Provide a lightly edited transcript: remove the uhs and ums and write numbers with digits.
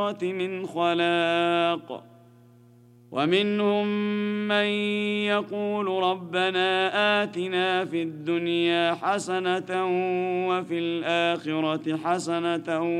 من خلاق ومنهم من يقول ربنا آتنا في الدنيا حسنة وفي الآخرة حسنة